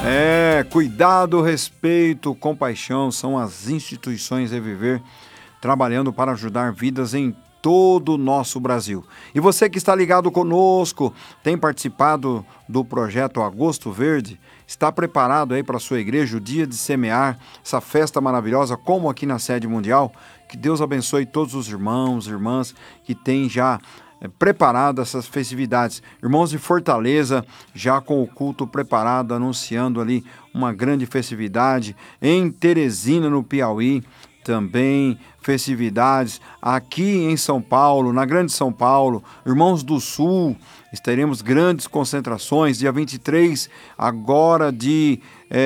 Cuidado, respeito, compaixão são as instituições Reviver trabalhando para ajudar vidas em todo o nosso Brasil. E você que está ligado conosco, tem participado do projeto Agosto Verde, está preparado aí para a sua igreja o dia de semear, essa festa maravilhosa como aqui na sede mundial? Que Deus abençoe todos os irmãos, irmãs que têm já preparado essas festividades. Irmãos de Fortaleza, já com o culto preparado, anunciando ali uma grande festividade. Em Teresina, no Piauí, também festividades. Aqui em São Paulo, na Grande São Paulo, irmãos do Sul, teremos grandes concentrações. Dia 23, agora de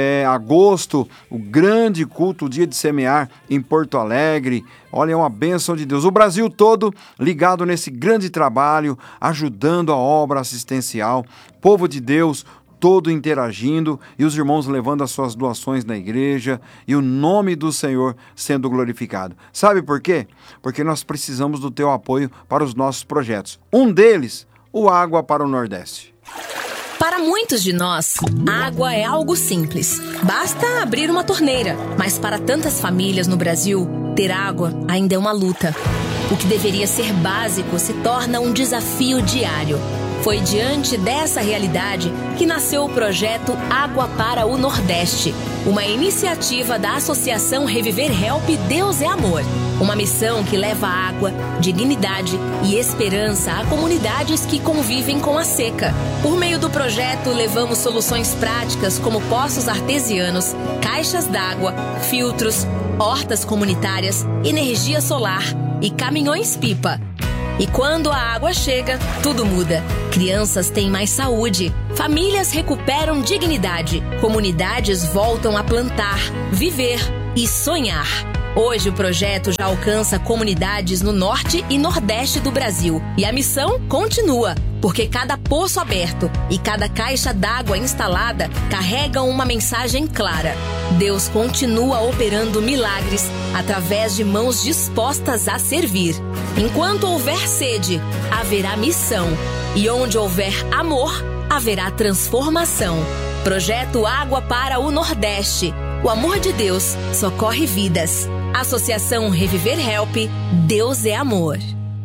agosto, o grande culto, o dia de semear em Porto Alegre. Olha, é uma bênção de Deus. O Brasil todo ligado nesse grande trabalho, ajudando a obra assistencial. Povo de Deus todo interagindo e os irmãos levando as suas doações na igreja e o nome do Senhor sendo glorificado. Sabe por quê? Porque nós precisamos do teu apoio para os nossos projetos. Um deles, o Água para o Nordeste. Para muitos de nós, água é algo simples. Basta abrir uma torneira. Mas para tantas famílias no Brasil, ter água ainda é uma luta. O que deveria ser básico se torna um desafio diário. Foi diante dessa realidade que nasceu o projeto Água para o Nordeste, uma iniciativa da Associação Reviver Help Deus é Amor. Uma missão que leva água, dignidade e esperança a comunidades que convivem com a seca. Por meio do projeto, levamos soluções práticas como poços artesianos, caixas d'água, filtros, hortas comunitárias, energia solar e caminhões-pipa. E quando a água chega, tudo muda. Crianças têm mais saúde, famílias recuperam dignidade, comunidades voltam a plantar, viver e sonhar. Hoje o projeto já alcança comunidades no norte e nordeste do Brasil. E a missão continua, porque cada poço aberto e cada caixa d'água instalada carregam uma mensagem clara. Deus continua operando milagres através de mãos dispostas a servir. Enquanto houver sede, haverá missão. E onde houver amor, haverá transformação. Projeto Água para o Nordeste. O amor de Deus socorre vidas. Associação Reviver Help, Deus é Amor.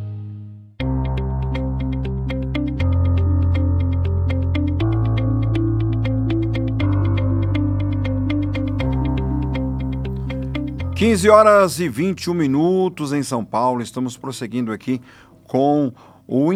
Quinze horas e 21 minutos em São Paulo. Estamos prosseguindo aqui com o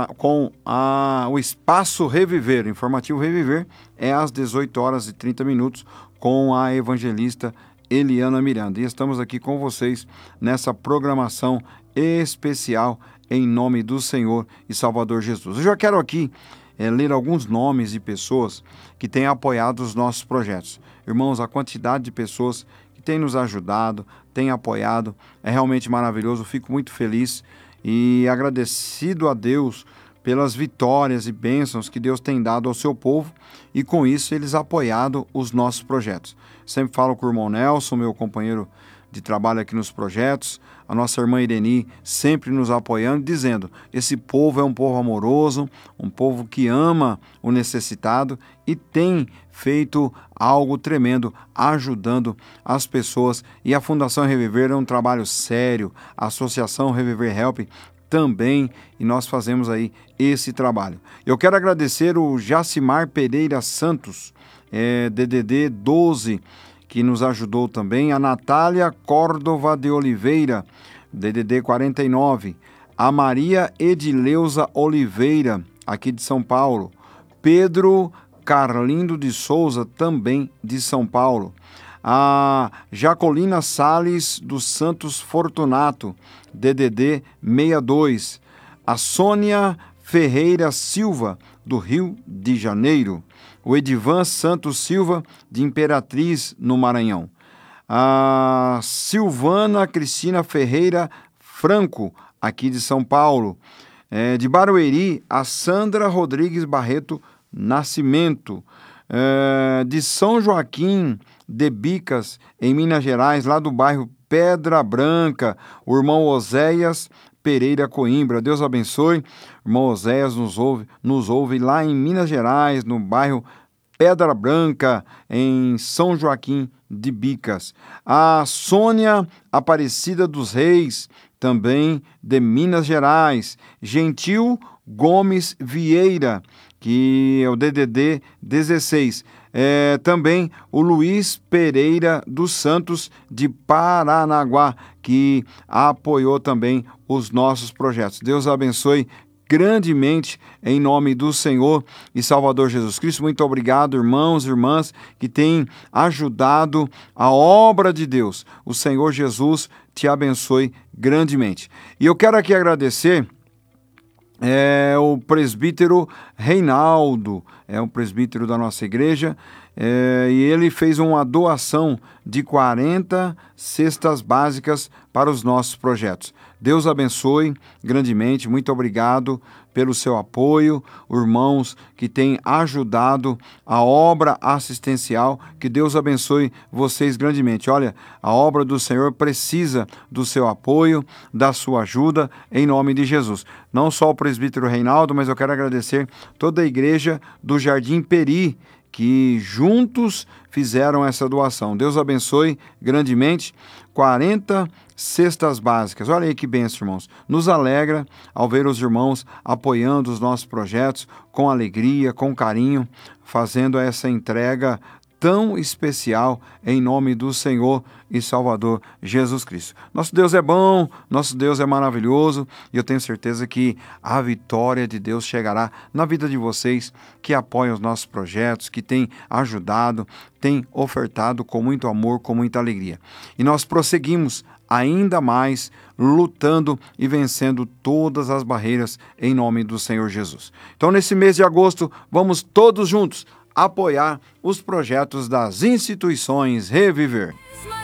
Espaço Reviver. O Informativo Reviver é às 18 horas e 30 minutos com a evangelista Eliana Miranda. E estamos aqui com vocês nessa programação especial em nome do Senhor e Salvador Jesus. Eu já quero aqui ler alguns nomes de pessoas que têm apoiado os nossos projetos. Irmãos, a quantidade de pessoas que têm nos ajudado, têm apoiado, é realmente maravilhoso. Eu fico muito feliz e agradecido a Deus pelas vitórias e bênçãos que Deus tem dado ao seu povo e com isso eles apoiado os nossos projetos. Sempre falo com o irmão Nelson, meu companheiro de trabalho aqui nos projetos, a nossa irmã Ireni sempre nos apoiando, dizendo, esse povo é um povo amoroso, um povo que ama o necessitado e tem feito algo tremendo, ajudando as pessoas. E a Fundação Reviver é um trabalho sério, a Associação Reviver Help também, e nós fazemos aí esse trabalho. Eu quero agradecer o Jacimar Pereira Santos, DDD 12, que nos ajudou também, a Natália Córdova de Oliveira, DDD 49, a Maria Edileuza Oliveira, aqui de São Paulo, Pedro Carlindo de Souza, também de São Paulo, a Jacolina Sales dos Santos Fortunato, DDD 62, a Sônia Ferreira Silva, do Rio de Janeiro, o Edivan Santos Silva, de Imperatriz, no Maranhão, a Silvana Cristina Ferreira Franco, aqui de São Paulo, de Barueri, a Sandra Rodrigues Barreto Nascimento, de São Joaquim de Bicas, em Minas Gerais, lá do bairro Pedra Branca, o irmão Oséias Pereira Coimbra. Deus abençoe. O irmão Oséias nos ouve lá em Minas Gerais, no bairro Pedra Branca, em São Joaquim de Bicas. A Sônia Aparecida dos Reis, também de Minas Gerais. Gentil Gomes Vieira, que é o DDD 16. Também o Luiz Pereira dos Santos, de Paranaguá, que apoiou também os nossos projetos. Deus abençoe grandemente, em nome do Senhor e Salvador Jesus Cristo. Muito obrigado, irmãos e irmãs, que têm ajudado a obra de Deus. O Senhor Jesus te abençoe grandemente. E eu quero aqui agradecer o presbítero Reinaldo, é um presbítero da nossa igreja, e ele fez uma doação de 40 cestas básicas para os nossos projetos. Deus abençoe grandemente, muito obrigado pelo seu apoio, irmãos que têm ajudado a obra assistencial, que Deus abençoe vocês grandemente. Olha, a obra do Senhor precisa do seu apoio, da sua ajuda, em nome de Jesus. Não só o presbítero Reinaldo, mas eu quero agradecer toda a igreja do Jardim Peri, que juntos fizeram essa doação. Deus abençoe grandemente. 40 cestas básicas. Olha aí que bênção, irmãos. Nos alegra ao ver os irmãos apoiando os nossos projetos com alegria, com carinho, fazendo essa entrega tão especial em nome do Senhor e Salvador Jesus Cristo. Nosso Deus é bom, nosso Deus é maravilhoso e eu tenho certeza que a vitória de Deus chegará na vida de vocês que apoiam os nossos projetos, que têm ajudado, têm ofertado com muito amor, com muita alegria. E nós prosseguimos ainda mais lutando e vencendo todas as barreiras em nome do Senhor Jesus. Então, nesse mês de agosto, vamos todos juntos apoiar os projetos das instituições Reviver.